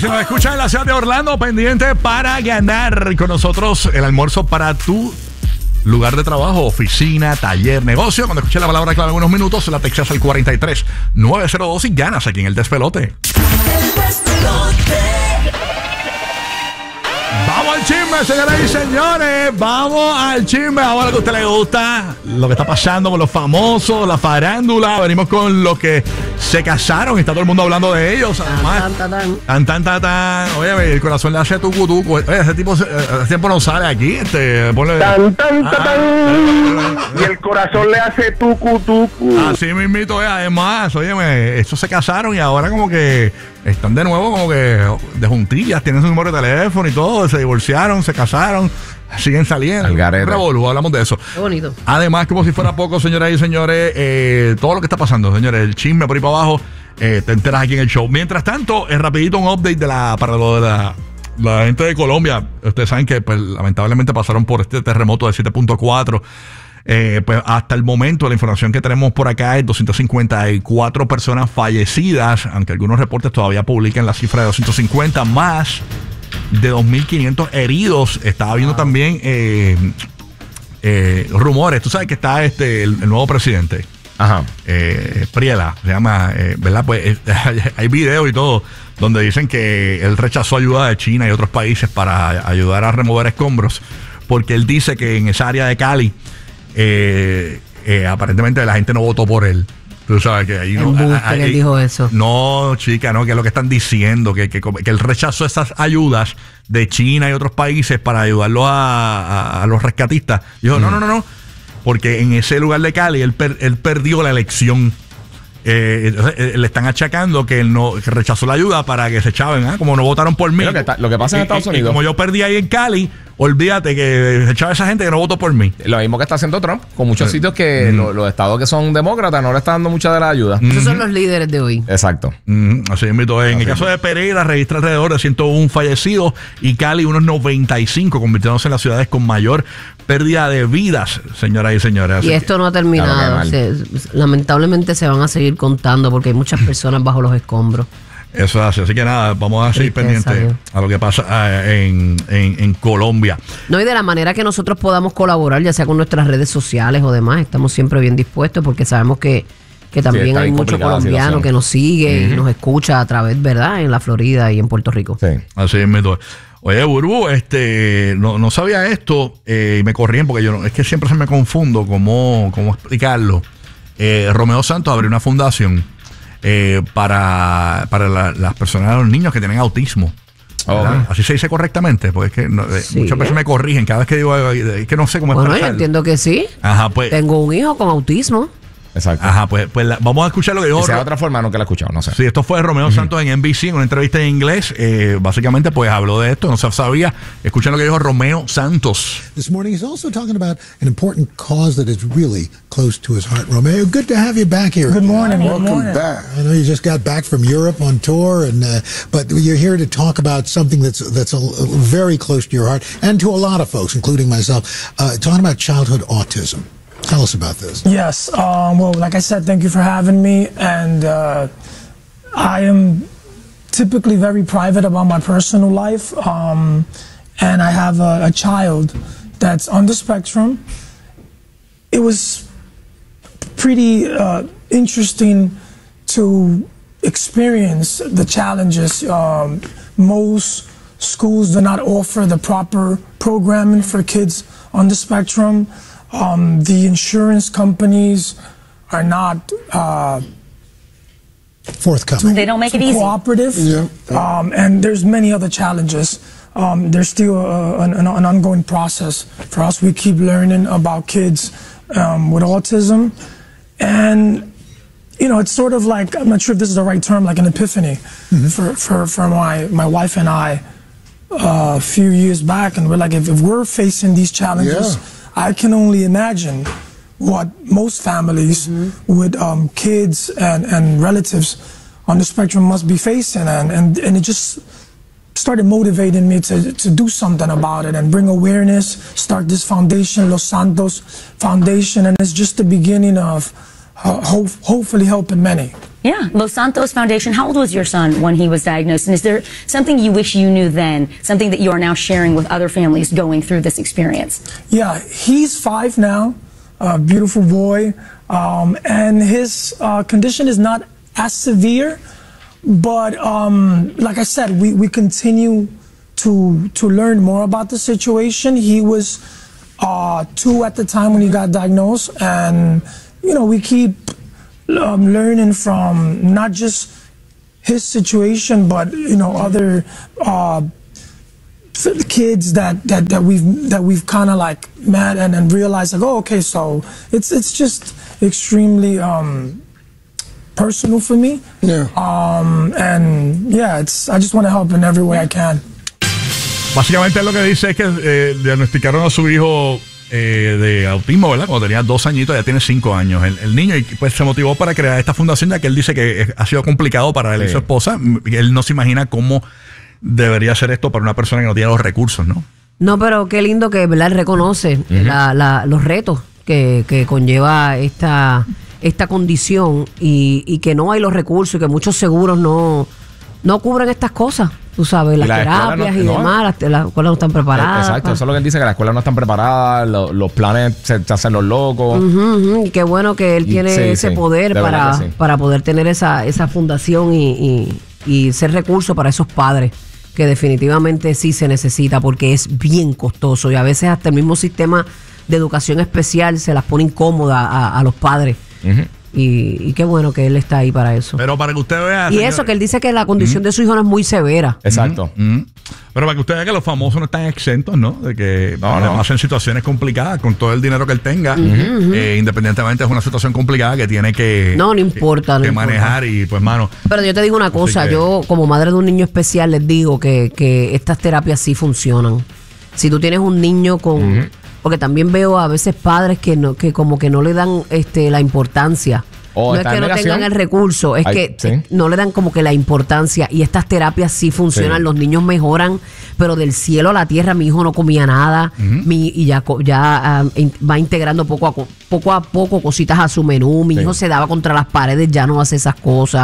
si nos escuchan en la ciudad de Orlando, pendiente para ganar con nosotros el almuerzo para tu lugar de trabajo, oficina, taller, negocio. Cuando escuches la palabra clave en unos minutos, la textas al 43902 y ganas aquí en El Despelote. El Despelote. Vamos al chisme, señoras y señores. Vamos al chisme. Ahora que a usted le gusta lo que está pasando con los famosos, la farándula. Venimos con los que se casaron y está todo el mundo hablando de ellos. Además, tan. Oye, el corazón le hace tucu. Oye, ese tipo hace tiempo no sale aquí. Ponle. Y el corazón le hace tucu. Así mismito, además, óyeme, estos se casaron y ahora como que están de nuevo como que de juntillas, tienen su número de teléfono y todo, se divorciaron, se casaron, siguen saliendo. Revolú, hablamos de eso. Qué bonito. Además, como si fuera poco, señoras y señores, todo lo que está pasando, señores, el chisme por ahí para abajo, te enteras aquí en el show. Mientras tanto, rapidito un update para lo de la gente de Colombia. Ustedes saben que pues, lamentablemente pasaron por este terremoto de 7.4. Pues hasta el momento la información que tenemos por acá es 254 personas fallecidas, aunque algunos reportes todavía publican la cifra de 250, más de 2.500 heridos. Estaba viendo también rumores. Tú sabes que está el nuevo presidente. Ajá. Priela, se llama, ¿verdad? Pues hay videos y todo donde dicen que él rechazó ayuda de China y otros países para ayudar a remover escombros, porque él dice que en esa área de Cali aparentemente la gente no votó por él. Tú sabes que ahí no. Él dijo eso. No, chica, no, que es lo que están diciendo, que él rechazó esas ayudas de China y otros países para ayudarlos a los rescatistas. Dijo, no, porque en ese lugar de Cali él perdió la elección. Le están achacando que él que rechazó la ayuda para que se echaban, como no votaron por mí. Lo que pasa en Estados Unidos. Como yo perdí ahí en Cali, olvídate que se echaba esa gente que no votó por mí. Lo mismo que está haciendo Trump con muchos sitios que los estados que son demócratas no le están dando mucha de la ayuda. Esos son los líderes de hoy. Exacto. Así es, en el caso de Pereira registra alrededor de 101 fallecidos y Cali unos 95, convirtiéndose en las ciudades con mayor pérdida de vidas, señoras y señores. Y esto no ha terminado. Lamentablemente se van a seguir contando porque hay muchas personas bajo los escombros. Eso es así que nada, vamos a seguir pendientes a lo que pasa en Colombia. No, y de la manera que nosotros podamos colaborar, ya sea con nuestras redes sociales o demás, estamos siempre bien dispuestos porque sabemos que también hay mucho colombiano que nos sigue y nos escucha a través, ¿verdad? En la Florida y en Puerto Rico. Sí. Así es, oye, Burbu, no sabía esto y me corrían porque es que siempre se me confundo cómo explicarlo. Romeo Santos abrió una fundación para las personas, los niños que tienen autismo. Okay. Así se dice correctamente, porque es que muchas veces me corrigen cada vez que digo, es que no sé cómo expresarlo. Bueno, yo entiendo que sí. Ajá, pues. Tengo un hijo con autismo. Exacto. Ajá, pues vamos a escuchar lo que dijo. Que sea de otra forma, no que la he escuchado, no sé. Sí, esto fue Romeo Santos en NBC, en una entrevista en inglés. Básicamente, pues habló de esto, no se sabía. Escuchen lo que dijo Romeo Santos. This morning he's also talking about an important cause that is really close to his heart. Romeo, good to have you back here. Good morning. Welcome back. I know you just got back from Europe on tour, but you're here to talk about something that's very close to your heart and to a lot of folks, including myself. Talking about childhood autism. Tell us about this. Yes. Well, like I said, thank you for having me. And I am typically very private about my personal life. And I have a child that's on the spectrum. It was pretty interesting to experience the challenges. Most schools do not offer the proper programming for kids on the spectrum. The insurance companies are not forthcoming. They don't make it easy. Cooperative. Yeah. And there's many other challenges. There's still an ongoing process for us. We keep learning about kids with autism, and it's sort of like, I'm not sure if this is the right term, like an epiphany for my wife and I a few years back, and we're like, if we're facing these challenges. Yeah. I can only imagine what most families with kids and relatives on the spectrum must be facing, and it just started motivating me to do something about it and bring awareness, start this foundation, Los Santos Foundation, and it's just the beginning of hopefully helping many. Yeah, Los Santos Foundation. How old was your son when he was diagnosed? And is there something you wish you knew then, something that you are now sharing with other families going through this experience? Yeah, he's 5 now, a beautiful boy, and his condition is not as severe, but like I said, we continue to learn more about the situation. He was 2 at the time when he got diagnosed, and we keep learning from not just his situation, but other kids that we've kind of like met and realized like, oh, okay, so it's just extremely personal for me. Yeah. And yeah, I just want to help in every way I can. Básicamente lo que dice es que diagnosticaron a su hijo de autismo, ¿verdad? Cuando tenía 2 añitos, ya tiene 5 años el niño, y pues se motivó para crear esta fundación, ya que él dice que ha sido complicado para él y su esposa. Él no se imagina cómo debería ser esto para una persona que no tiene los recursos, ¿no? No, pero qué lindo que, ¿verdad?, él reconoce los retos que conlleva esta condición y que no hay los recursos y que muchos seguros no cubren estas cosas. Tú sabes, las terapias y demás, las escuelas no están preparadas. Exacto, eso es lo que él dice, que las escuelas no están preparadas, los planes se hacen los locos. Y qué bueno que él tiene ese poder para poder tener esa fundación y ser recurso para esos padres, que definitivamente sí se necesita, porque es bien costoso y a veces hasta el mismo sistema de educación especial se las pone incómoda a los padres. Y qué bueno que él está ahí para eso. Pero para que usted vea... Y eso, que él dice que la condición de su hijo no es muy severa. Exacto. Pero para que usted vea que los famosos no están exentos, ¿no? De que hacen situaciones complicadas con todo el dinero que él tenga. Independientemente, es una situación complicada que tiene que... No importa. Que manejar y pues, mano... Pero yo te digo una cosa, yo como madre de un niño especial les digo que estas terapias sí funcionan. Si tú tienes un niño con... Porque también veo a veces padres que como que no le dan la importancia. No es que no tengan el recurso, es que no le dan como que la importancia. Y estas terapias sí funcionan, los niños mejoran, pero del cielo a la tierra. Mi hijo no comía nada y ya va integrando poco a poco cositas a su menú. Mi hijo se daba contra las paredes, ya no hace esas cosas.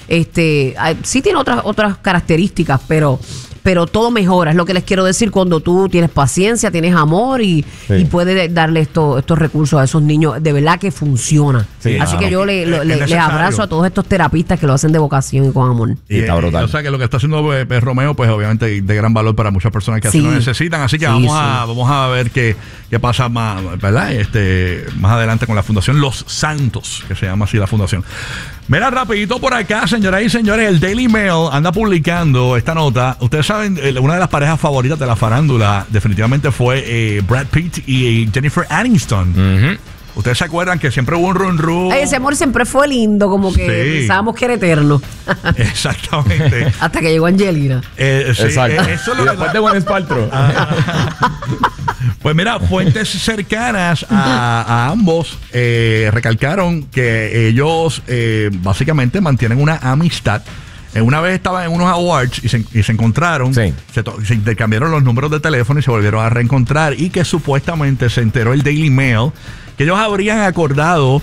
Sí tiene otras características, pero todo mejora, es lo que les quiero decir, cuando tú tienes paciencia, tienes amor y puedes darle estos recursos a esos niños, de verdad que funciona. Así que yo les abrazo a todos estos terapistas que lo hacen de vocación y con amor. Y está brutal. O sea que lo que está haciendo Romeo, pues obviamente de gran valor para muchas personas que así lo necesitan. Así que vamos a ver qué pasa más, ¿verdad? Más adelante con la Fundación Los Santos, que se llama así la fundación. Mira, rapidito por acá, señoras y señores, el Daily Mail anda publicando esta nota. Ustedes saben, una de las parejas favoritas de la farándula definitivamente fue Brad Pitt y Jennifer Aniston. ¿Ustedes se acuerdan que siempre hubo un run-run? Ese amor siempre fue lindo, como que pensábamos que era eterno. Exactamente. Hasta que llegó Angelina. Exacto. Eso lo y después de Gwyneth Paltrow. Pues mira, fuentes cercanas a ambos recalcaron que ellos básicamente mantienen una amistad. Una vez estaban en unos awards y se encontraron, se intercambiaron los números de teléfono y se volvieron a reencontrar, y que supuestamente se enteró el Daily Mail que ellos habrían acordado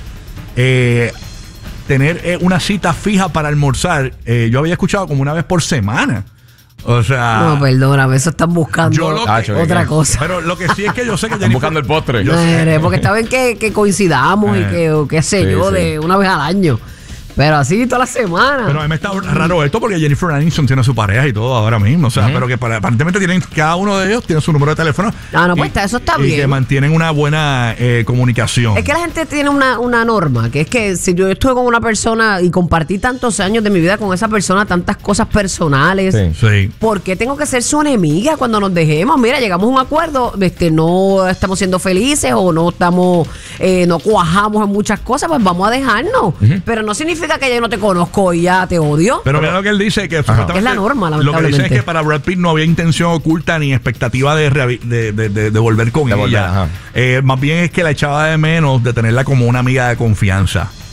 tener una cita fija para almorzar. Yo había escuchado como una vez por semana. O sea... No, perdóname, eso están buscando otra cosa. Pero lo que sí es que yo sé que están buscando el postre. Porque está bien que coincidamos y que qué sé yo, de una vez al año. Pero así toda la semana. Pero a mí me está raro esto porque Jennifer Aniston tiene su pareja y todo ahora mismo. O sea, pero que aparentemente cada uno de ellos tiene su número de teléfono. Pues eso está bien. Y que mantienen una buena comunicación. Es que la gente tiene una norma, que es que si yo estuve con una persona y compartí tantos años de mi vida con esa persona, tantas cosas personales, ¿por qué tengo que ser su enemiga cuando nos dejemos? Mira, llegamos a un acuerdo, no estamos siendo felices o no estamos, no cuajamos en muchas cosas, pues vamos a dejarnos. Pero no significa que yo no te conozco y ya te odio. Pero mira lo que él dice, que es la norma, lamentablemente. Lo que dice es que para Brad Pitt no había intención oculta ni expectativa de volver con ella. Más bien es que la echaba de menos de tenerla como una amiga de confianza.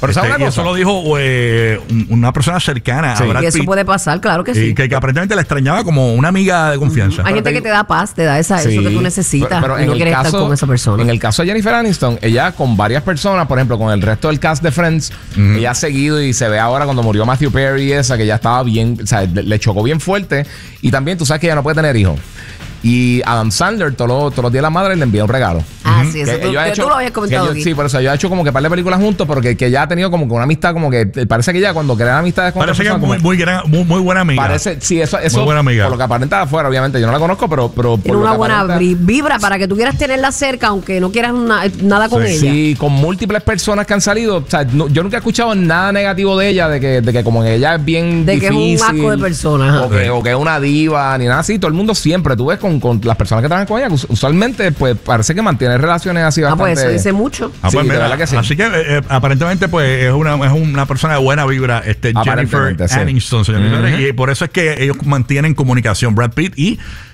Pero ¿sabes una y cosa? eso lo dijo una persona cercana Sí. a Brad Y eso Pitt, puede pasar, claro que sí. y que aparentemente la extrañaba como una amiga de confianza. Hay gente que te da paz, te da eso que tú necesitas pero y no quieres estar con esa persona. En el caso de Jennifer Aniston, ella con varias personas, por ejemplo, con el resto del cast de Friends, ella ha seguido y se ve ahora cuando murió Matthew Perry, esa que ya estaba bien, o sea, le chocó bien fuerte. Y también tú sabes que ella no puede tener hijos. Y Adam Sandler todos los días la madre le envía un regalo. Sí, eso Que ellos han tú lo habías comentado aquí. Sí, por eso yo he hecho como que par de películas juntos, porque que ya ha tenido como que una amistad, como que parece que ya cuando crean amistades con Parece que es personas, muy buena amiga. parece, sí, eso Muy buena amiga. por lo que aparenta afuera, obviamente, yo no la conozco, pero por Tiene lo una que buena aparenta- vibra para que tú quieras tenerla cerca, aunque no quieras nada con ella. Sí, con múltiples personas que han salido. O sea, yo nunca he escuchado nada negativo de ella, de que como ella es bien De que difícil. es un asco de persona, ajá. O que es una diva, ni nada así. Todo el mundo siempre, tú ves con las personas que trabajan con ella, usualmente, pues parece que mantiene relaciones así bastante. Pues eso dice mucho. Sí, de mira, verdad que sí. Así que aparentemente pues es una persona de buena vibra, Jennifer Aparentemente, sí. Aniston, señores. Y por eso es que ellos mantienen comunicación, Brad Pitt y